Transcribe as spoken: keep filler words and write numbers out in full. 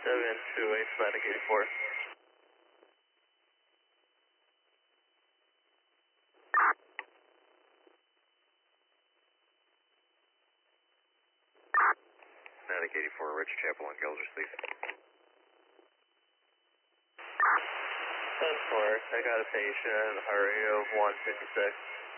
seven two eight, Atlantic eighty-four. Atlantic eighty-four, Rich Chapel on Gildersleeve. ten four, I got a patient, heart rate of one fifty-six.